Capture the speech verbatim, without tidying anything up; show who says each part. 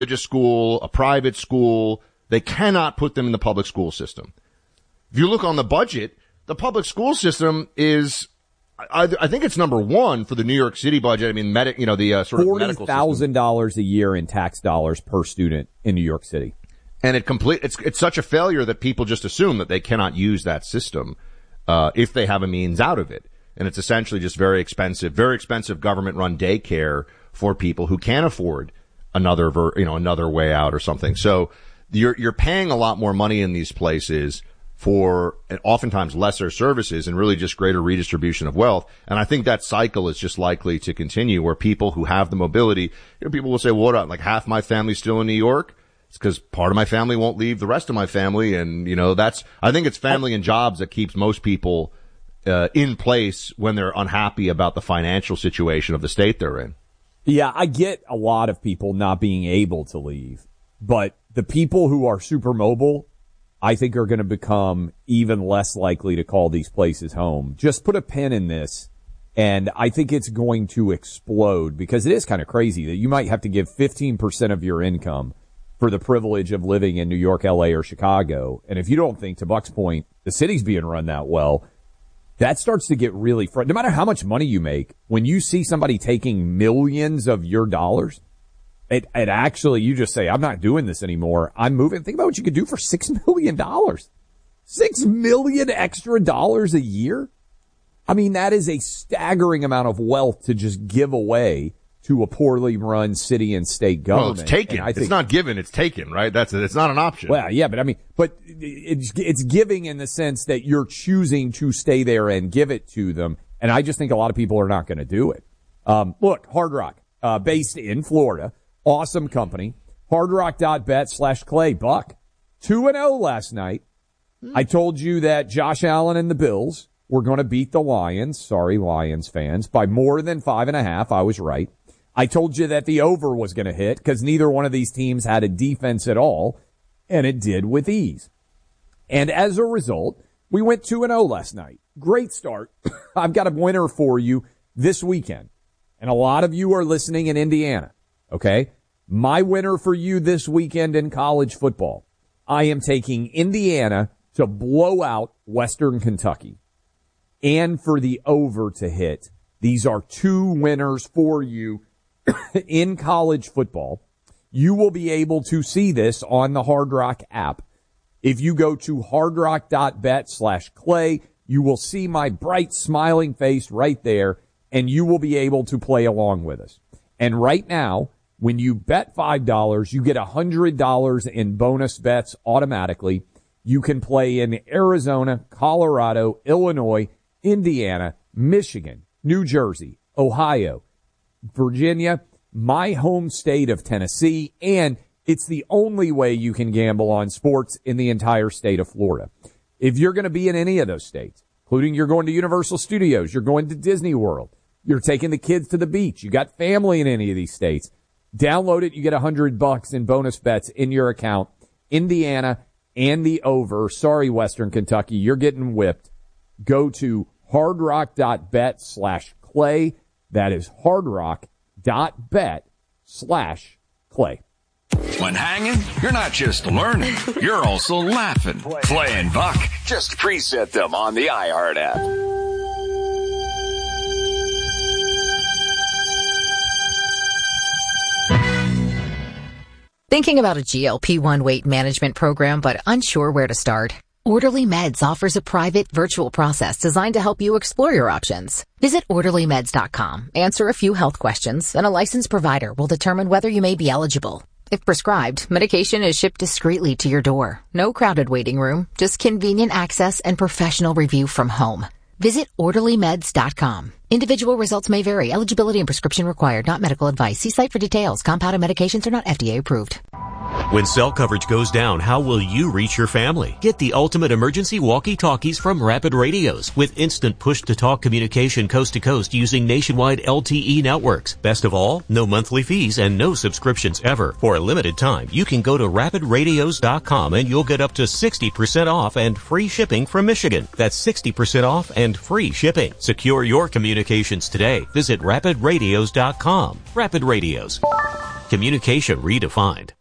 Speaker 1: religious school, a private school. They cannot put them in the public school system. If you look on the budget, the public school system is, I, I think it's number one for the New York City budget. I mean, medic, you know, the uh, sort of medical system.
Speaker 2: forty thousand dollars a year in tax dollars per student in New York City.
Speaker 1: And it complete, it's, it's such a failure that people just assume that they cannot use that system, uh, if they have a means out of it. And it's essentially just very expensive, very expensive government run daycare for people who can't afford another, ver, you know, another way out or something. So you're, you're paying a lot more money in these places for oftentimes lesser services and really just greater redistribution of wealth. And I think that cycle is just likely to continue where people who have the mobility, you know, people will say, well, what, like half my family's still in New York? It's because part of my family won't leave the rest of my family. And, you know, that's, I think it's family and jobs that keeps most people, uh, in place when they're unhappy about the financial situation of the state they're in.
Speaker 2: Yeah, I get a lot of people not being able to leave, but the people who are super mobile, I think are going to become even less likely to call these places home. Just put a pin in this, and I think it's going to explode because it is kind of crazy that you might have to give fifteen percent of your income for the privilege of living in New York, L A, or Chicago. And if you don't think, to Buck's point, the city's being run that well, that starts to get really fr- no matter how much money you make, when you see somebody taking millions of your dollars, it, it actually, you just say, I'm not doing this anymore. I'm moving. Think about what you could do for six million dollars. Six million extra dollars a year? I mean, that is a staggering amount of wealth to just give away to a poorly run city and state government.
Speaker 1: Well, it's taken. I think, it's not given, it's taken, right? That's it's not an option.
Speaker 2: Well, yeah, but I mean, but it's it's giving in the sense that you're choosing to stay there and give it to them. And I just think a lot of people are not going to do it. Um, look, Hard Rock, uh, based in Florida, awesome company. hardrock.bet slash Clay. Buck, two and oh last night. Hmm. I told you that Josh Allen and the Bills were going to beat the Lions. Sorry, Lions fans, by more than five and a half. I was right. I told you that the over was going to hit because neither one of these teams had a defense at all, and it did with ease. And as a result, we went two and oh last night. Great start. I've got a winner for you this weekend, and a lot of you are listening in Indiana, okay? My winner for you this weekend in college football, I am taking Indiana to blow out Western Kentucky and for the over to hit. These are two winners for you in college football. You will be able to see this on the Hard Rock app. If you go to hardrock.bet slash Clay, you will see my bright smiling face right there, and you will be able to play along with us. And right now, when you bet five dollars, you get one hundred dollars in bonus bets automatically. You can play in Arizona, Colorado, Illinois, Indiana, Michigan, New Jersey, Ohio, Virginia, my home state of Tennessee, and it's the only way you can gamble on sports in the entire state of Florida. If you're going to be in any of those states, including you're going to Universal Studios, you're going to Disney World, you're taking the kids to the beach, you got family in any of these states, download it, you get a hundred bucks in bonus bets in your account. Indiana and the over. Sorry, Western Kentucky, you're getting whipped. Go to hardrock.bet slash Clay. That is hardrock.bet slash Clay.
Speaker 3: When hanging, you're not just learning, you're also laughing. Clay and Buck, just preset them on the iHeart app.
Speaker 4: Thinking about a G L P one weight management program but unsure where to start? Orderly Meds offers a private virtual process designed to help you explore your options. Visit orderly meds dot com, answer a few health questions, and a licensed provider will determine whether you may be eligible. If prescribed, medication is shipped discreetly to your door. No crowded waiting room, just convenient access and professional review from home. Visit orderly meds dot com. Individual results may vary. Eligibility and prescription required, not medical advice. See site for details. Compounded medications are not F D A approved.
Speaker 5: When cell coverage goes down, how will you reach your family? Get the ultimate emergency walkie-talkies from Rapid Radios with instant push-to-talk communication coast to coast using nationwide L T E networks. Best of all, no monthly fees and no subscriptions ever. For a limited time, you can go to rapid radios dot com and you'll get up to sixty percent off and free shipping from Michigan. That's sixty percent off and free shipping. Secure your communications today. Visit rapid radios dot com. Rapid Radios. Communication redefined.